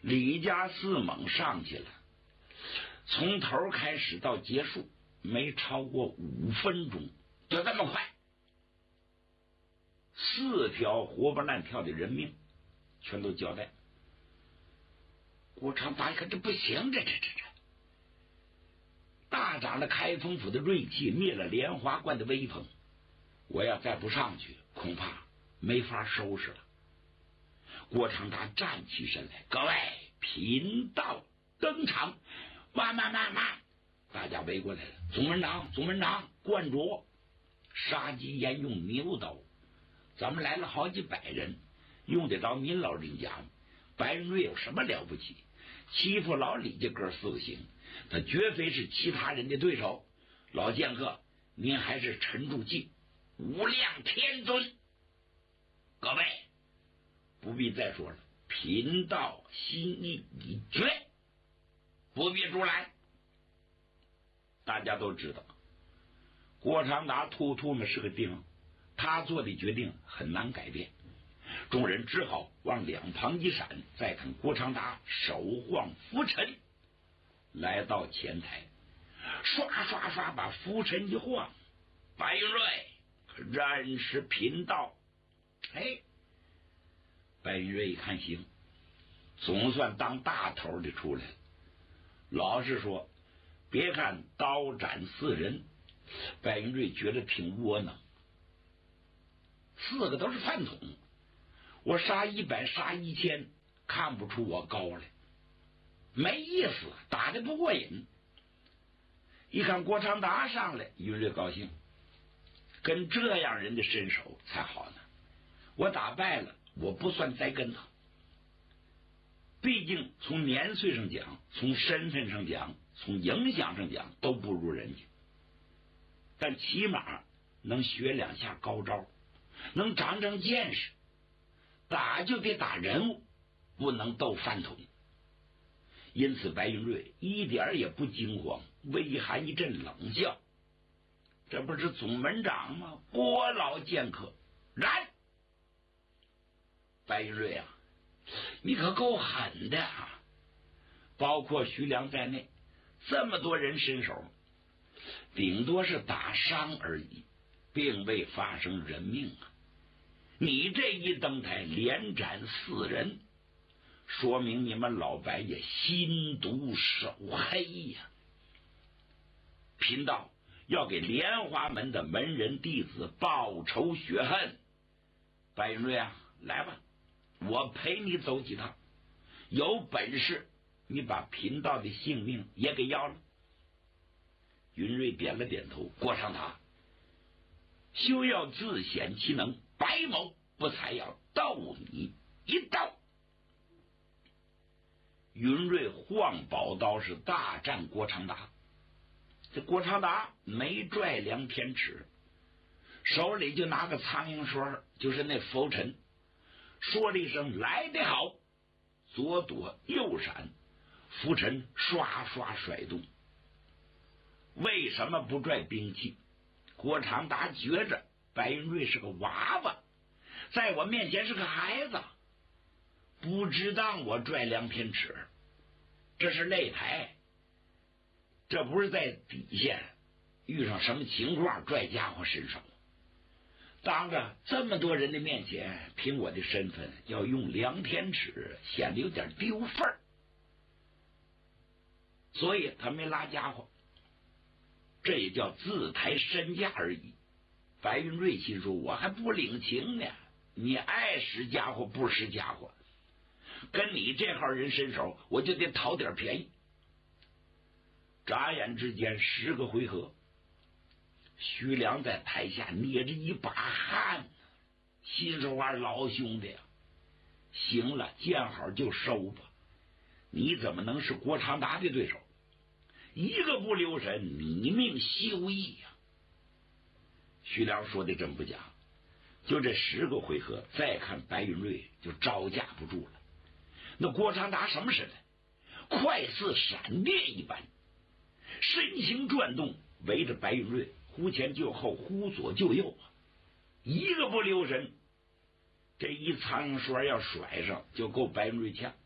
李家四猛上去了，从头开始到结束没超过5分钟，就这么快，4条活蹦乱跳的人命全都交代。郭长达一看，这不行，这大涨了开封府的锐气，灭了莲花观的威风，我要再不上去，恐怕没法收拾了。郭长达站起身来，各位贫道登场，慢，大家围过来了。总门长，灌着杀鸡焉用牛刀，咱们来了好几百人，用得着您老人家吗？白云瑞有什么了不起？欺负老李家哥4个行，他绝非是其他人的对手。老剑客，您还是沉住气，无量天尊。各位不必再说了，贫道心意已决，不必阻拦。大家都知道郭长达突嘛是个钉，他做的决定很难改变。众人只好往两旁一闪，再看郭长达手晃拂尘来到前台，刷把拂尘一晃。白云瑞认识贫道。白云瑞一看行，总算当大头的出来了。老实说，别看刀斩4人，白云瑞觉得挺窝囊，4个都是饭桶，我杀100杀1000，看不出我高来，没意思，打得不过瘾。一看郭长达上来，云瑞高兴，跟这样人的身手才好呢。我打败了，我不算栽跟头，毕竟从年岁上讲，从身份上讲，从影响上讲都不如人家，但起码能学2下高招，能长见识。打就得打人物，不能斗饭桶。因此白云瑞一点也不惊慌，微含一阵冷笑，这不是总门长吗？郭老剑客，然白云瑞啊，你可够狠的啊！包括徐良在内，这么多人身手，顶多是打伤而已，并未发生人命啊！你这一登台连斩4人，说明你们老白也心毒手黑呀！贫道要给莲花门的门人弟子报仇雪恨。白云瑞啊，来吧，我陪你走几趟，有本事你把贫道的性命也给要了。云瑞点了点头，郭长达，休要自显其能，白某不才要斗你一刀。云瑞晃宝刀是大战郭长达，这郭长达没拽2天尺，手里就拿个苍蝇刷，就是那拂尘，说了一声来得好，左躲右闪，拂尘刷甩动。为什么不拽兵器？郭长达觉着白云瑞是个娃娃，在我面前是个孩子，不值当我拽2天尺，这是擂台，这不是在底下遇上什么情况拽家伙身手。当着这么多人的面前，凭我的身份要用2天尺，显得有点丢份儿，所以他没拉家伙，这也叫自抬身价而已。白云瑞心说，我还不领情呢，你爱使家伙不使家伙，跟你这号人身手，我就得讨点便宜。眨眼之间10个回合，徐良在台下捏着一把汗，心说话，老兄弟啊，行了，见好就收吧，你怎么能是郭长达的对手？一个不留神，你命休矣呀！徐良说的真不假，就这10个回合，再看白云瑞就招架不住了。那郭长达什么似的，快似闪电一般，身形转动，围着白云瑞忽前就后，忽左就右，一个不留神，这一苍蝇刷要甩上，就够白云瑞呛。